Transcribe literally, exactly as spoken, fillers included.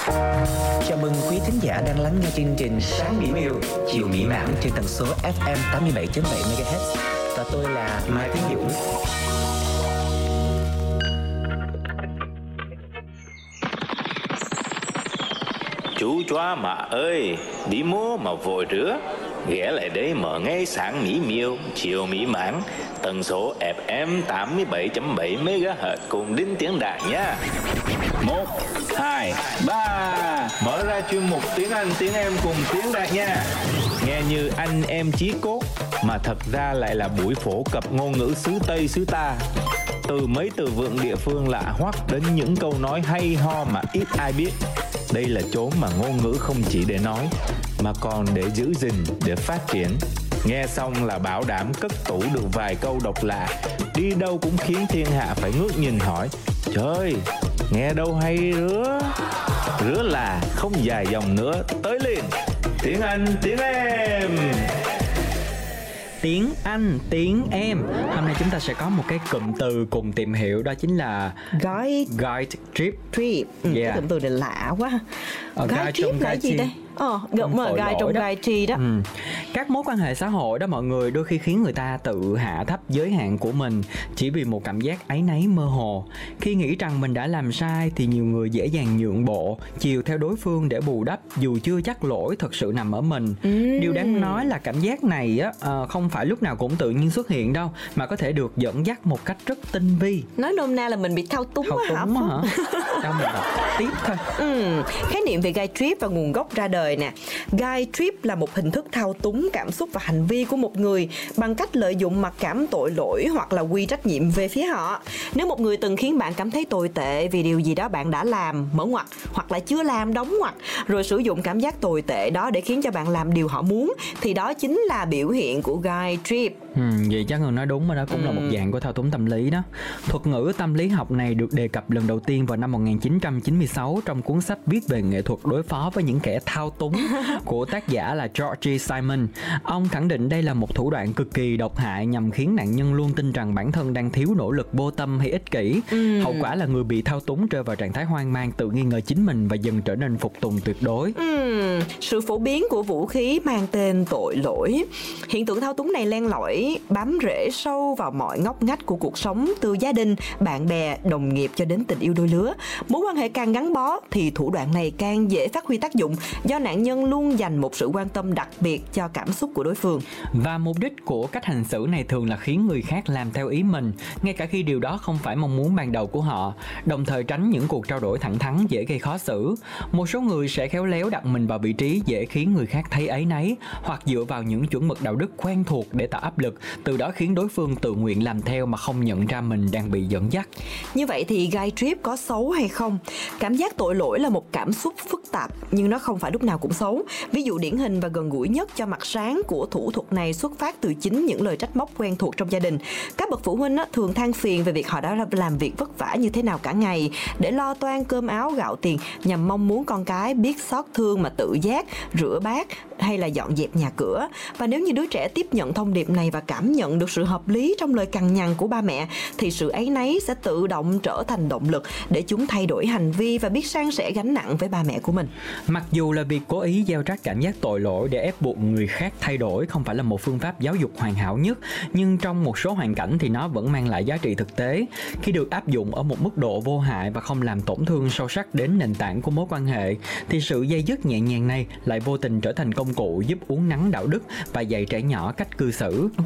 Chào mừng quý thính giả đang lắng nghe chương trình Sáng Mỹ Miều, Chiều Mỹ Mãn trên tần số ép em tám mươi bảy chấm bảy mê ga héc. Và tôi là Mai Tiến Dũng. Chú chó mà ơi, đi mua mà vội rửa, ghé lại đây mở ngay Sáng Mỹ Miều, Chiều Mỹ Mãn, tần số ép em tám mươi bảy chấm bảy mê ga héc cùng Đinh Tiến Đạt nha. Một, hai, ba, mở ra chuyên mục tiếng Anh tiếng em cùng Tiến Đạt nha. Nghe như anh em chí cốt, mà thật ra lại là buổi phổ cập ngôn ngữ xứ Tây xứ ta. Từ mấy từ vựng địa phương lạ hoắc đến những câu nói hay ho mà ít ai biết. Đây là chốn mà ngôn ngữ không chỉ để nói, mà còn để giữ gìn, để phát triển. Nghe xong là bảo đảm cất tủ được vài câu độc lạ, đi đâu cũng khiến thiên hạ phải ngước nhìn hỏi: trời, nghe đâu hay rứa. Rứa là không dài dòng nữa, tới liền. Tiếng Anh, tiếng em. Tiếng Anh, tiếng em. Hôm nay chúng ta sẽ có một cái cụm từ cùng tìm hiểu, đó chính là Guide Guide trip. trip. Ừ, Yeah. Cái cụm từ này lạ quá. Ờ, Guide guide trip trong là guide gì chi? đây? Ờ, đúng rồi, tội guide lỗi trong đó. guide tree đó. Ừ. Các mối quan hệ xã hội đó mọi người đôi khi khiến người ta tự hạ thấp giới hạn của mình chỉ vì một cảm giác áy náy mơ hồ. Khi nghĩ rằng mình đã làm sai thì nhiều người dễ dàng nhượng bộ, chiều theo đối phương để bù đắp dù chưa chắc lỗi thật sự nằm ở mình. Ừ. Điều đáng nói là cảm giác này á ờ, không phải lúc nào cũng tự nhiên xuất hiện đâu, mà có thể được dẫn dắt một cách rất tinh vi. Nói nôm na là mình bị thao túng Thao á hả? túng á hả? Cho mình đọc tiếp thôi. Ừ, khái niệm về guide trip và nguồn gốc ra đời nè. Guide trip là một hình thức thao túng cảm xúc và hành vi của một người bằng cách lợi dụng mặc cảm tội lỗi hoặc là quy trách nhiệm về phía họ. Nếu một người từng khiến bạn cảm thấy tồi tệ vì điều gì đó bạn đã làm, mở ngoặc, hoặc là chưa làm, đóng ngoặc, rồi sử dụng cảm giác tồi tệ đó để khiến cho bạn làm điều họ muốn, thì đó chính là biểu hiện của guide trip. Ừ, vậy chắc người nói đúng rồi đó, cũng ừ. là một dạng của thao túng tâm lý đó. Thuật ngữ tâm lý học này được đề cập lần đầu tiên vào năm một nghìn chín trăm chín mươi sáu trong cuốn sách viết về nghệ thuật đối phó với những kẻ thao túng của tác giả là George Simon. Ông khẳng định đây là một thủ đoạn cực kỳ độc hại nhằm khiến nạn nhân luôn tin rằng bản thân đang thiếu nỗ lực, vô tâm hay ích kỷ. Ừ. Hậu quả là người bị thao túng rơi vào trạng thái hoang mang, tự nghi ngờ chính mình và dần trở nên phục tùng tuyệt đối. Ừ, sự phổ biến của vũ khí mang tên tội lỗi. Hiện tượng thao túng này len lỏi, bám rễ sâu vào mọi ngóc ngách của cuộc sống, từ gia đình, bạn bè, đồng nghiệp cho đến tình yêu đôi lứa. Mối quan hệ càng gắn bó thì thủ đoạn này càng dễ phát huy tác dụng, do nạn nhân luôn dành một sự quan tâm đặc biệt cho cảm xúc của đối phương. Và mục đích của cách hành xử này thường là khiến người khác làm theo ý mình, ngay cả khi điều đó không phải mong muốn ban đầu của họ, đồng thời tránh những cuộc trao đổi thẳng thắn dễ gây khó xử. Một số người sẽ khéo léo đặt mình vào vị trí dễ khiến người khác thấy áy náy, hoặc dựa vào những chuẩn mực đạo đức quen thuộc để tạo áp lực, từ đó khiến đối phương tự nguyện làm theo mà không nhận ra mình đang bị dẫn dắt. Như vậy thì guide trip có xấu hay không? Cảm giác tội lỗi là một cảm xúc phức tạp, nhưng nó không phải lúc nào cũng xấu. Ví dụ điển hình và gần gũi nhất cho mặt sáng của thủ thuật này xuất phát từ chính những lời trách móc quen thuộc trong gia đình. Các bậc phụ huynh á, thường than phiền về việc họ đã làm việc vất vả như thế nào cả ngày để lo toan cơm áo gạo tiền, nhằm mong muốn con cái biết xót thương mà tự giác rửa bát hay là dọn dẹp nhà cửa. Và nếu như đứa trẻ tiếp nhận thông điệp này và cảm nhận được sự hợp lý trong lời cằn nhằn của ba mẹ, thì sự áy náy sẽ tự động trở thành động lực để chúng thay đổi hành vi và biết san sẻ gánh nặng với ba mẹ của mình. Mặc dù là việc cố ý gieo rắc cảm giác tội lỗi để ép buộc người khác thay đổi không phải là một phương pháp giáo dục hoàn hảo nhất, nhưng trong một số hoàn cảnh thì nó vẫn mang lại giá trị thực tế khi được áp dụng ở một mức độ vô hại và không làm tổn thương sâu sắc đến nền tảng của mối quan hệ. Thì sự dây dứt nhẹ nhàng này lại vô tình trở thành công cụ giúp uốn nắn đạo đức và dạy trẻ nhỏ cách cư xử.